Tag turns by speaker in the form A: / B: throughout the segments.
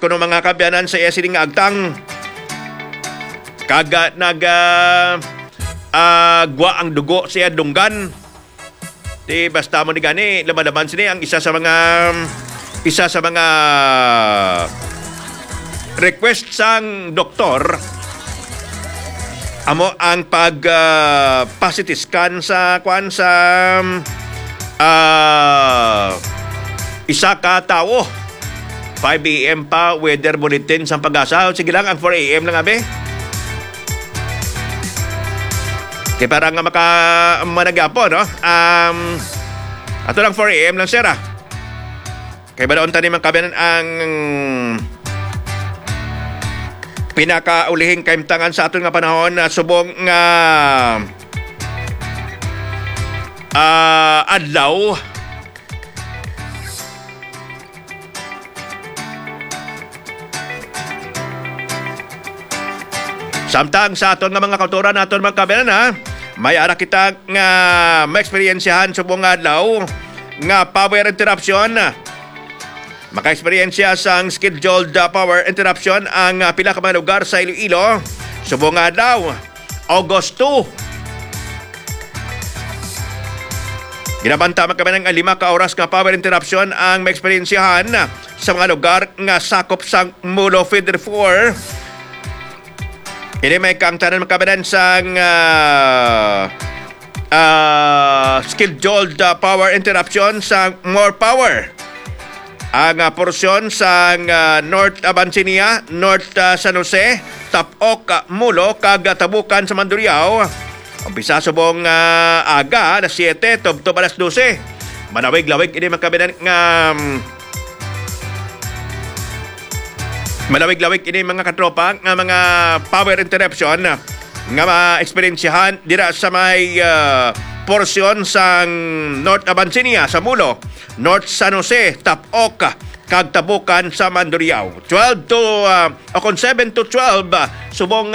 A: kuno mga kabyanan sa iya sining agtang kaga gwa ang dugo siya dunggan. Di basta mo ni gani laman-laman sini ang isa sa mga request sang doktor amo ang pag CT scan sa isa ka tawo. 5 AM pa weather bulletin sa Pag-asa. Sige lang ang 4 AM lang abe. Kaya parang managapo, no? Ato lang 4 AM lang, sir, ah. Kaya ba doon tanim ang kabinan ang pinakaulihing kaimtangan sa aton nga panahon na subong nga adlaw. Samtang sa aton nga mga kauturan aton mga kabinan, ha, may ara kita nga ma-experiensyahan subong nga adlaw nga power interruption. Maka-eksperyensya sang scheduled power interruption ang pila ka mga lugar sa Iloilo subong nga adlaw August 2. Ginabanta man kami ng 5 ka oras nga power interruption ang ma-eksperyensyahan sa mga lugar nga sakop sang Mulo Feeder 4. Ini may kaangtanan makabanan sang scheduled power interruption sang More Power. Ang porsyon sang North Abansinia, North San Jose, Tapok, Mulo, kag Tabukan sa Mandurriao. Umpisa subong aga alas 7, tubtob alas 12. Manawig-lawig ini makabanan nga malawig-lawig ini mga katropa nga mga power interruption nga ma-eksperyensyahan dira sa may porsyon sang North Abansinia sa Mulo, North San Jose, Tapok, kag Tabukan sa Mandurriao. 7 to 12 subong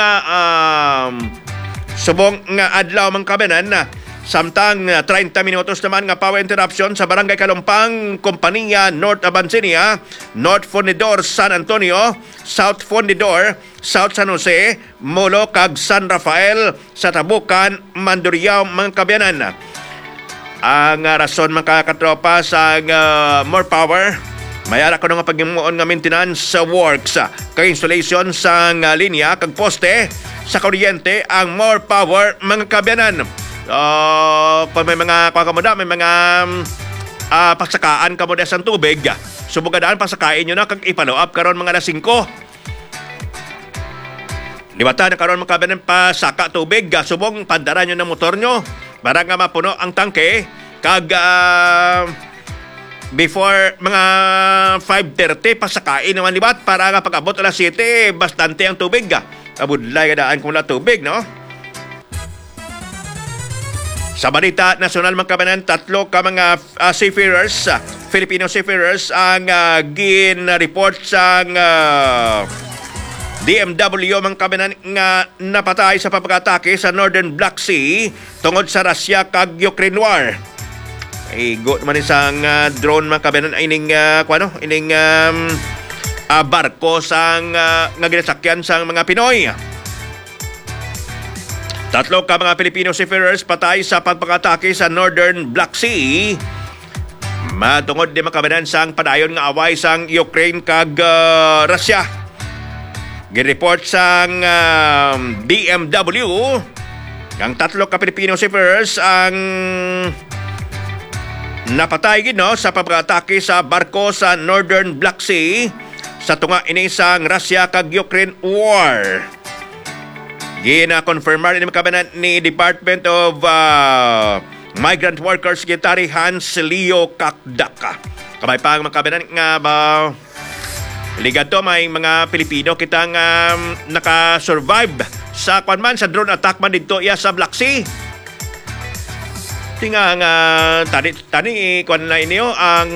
A: nga adlaw man kabanan. Samtang 30 minutos naman nga power interruption sa Barangay Kalumpang, Kompanya, North Abansinia, North Fundidor, San Antonio, South Fundidor, South San Jose, Mulo, kag San Rafael sa Tabukan, Mandurriao, mga kabyanan. Ang rason mga katropa sa More Power, mayara ko nga paghimuon nga maintenance sa works kag installation sa linya kag poste sa kuryente ang More Power, mga kabyanan. Pag may mga kakamuda, may mga pasakaan kamuda sa tubig, subugadaan pasakain nyo na kag ipalo up karon mga alas 5. Liwata na karon mga kabanan pasaka tubig, subong pandaran nyo ng motor nyo para nga mapuno ang tangke kag before mga 5:30 pasakain naman libat para nga pag-abot alas 7 bastante ang tubig. Abudlay kadaan kung na tubig, no? Sa balita nasyonal mga kabanan, 3 ka mga seafarers, Filipino seafarers ang gin-report sa DMW mga kabanan nga napatay sa pagkatake sa Northern Black Sea tungod sa Russia kag Ukraine war. Igo naman isang drone mga kabanan ining barko sang nga ginasakyan sang mga Pinoy. 3 ka mga Filipino seafarers patay sa pagpakatake sa Northern Black Sea. Matungod di makabanan sang padayon nga away sang Ukraine kag Russia. Gireport sang DMW ang 3 ka Filipino seafarers ang napatay gid sa pagpakatake sa barko sa Northern Black Sea sa tunga ini sang Russia kag Ukraine war. Gina-confirmar ni makabanan ni Department of Migrant Workers Secretary Hans Leo Kakdaka. Kamay pang makabanan nga ba ligado may mga Pilipino kitang naka-survive sa kwanman sa drone attack man dito sa Black Sea. Tinga nga tani kwan na inyo ang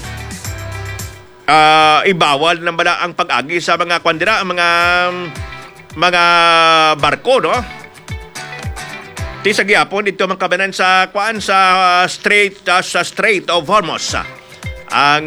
A: ibawal na bala ang pag-agi sa mga kwandira, ang mga barko, no? Ti sa gyapon dito man kabanan sa Strait of Hormuz. Ang